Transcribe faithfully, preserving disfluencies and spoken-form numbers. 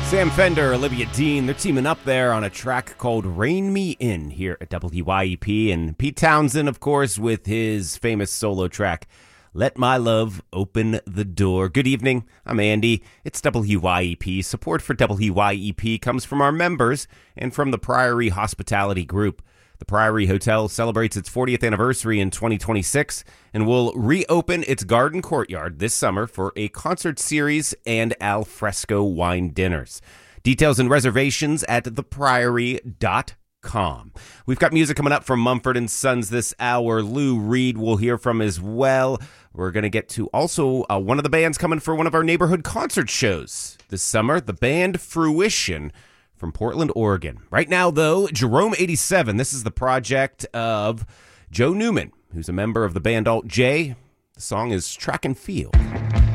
Sam Fender, Olivia Dean, they're teaming up there on a track called Rein Me In here at W Y E P. And Pete Townsend, of course, with his famous solo track, Let My Love Open the Door. Good evening, I'm Andy. It's W Y E P. Support for W Y E P comes from our members and from the Priory Hospitality Group. The Priory Hotel celebrates its fortieth anniversary in twenty twenty-six and will reopen its garden courtyard this summer for a concert series and al fresco wine dinners. Details and reservations at the priory dot com. We've got music coming up from Mumford and Sons this hour. Lou Reed we'll hear from as well. We're going to get to also uh, one of the bands coming for one of our neighborhood concert shows this summer, the band Fruition from Portland, Oregon. Right now, though, Jerome eighty-seven. This is the project of Joe Newman, who's a member of the band Alt J. The song is Track and Field.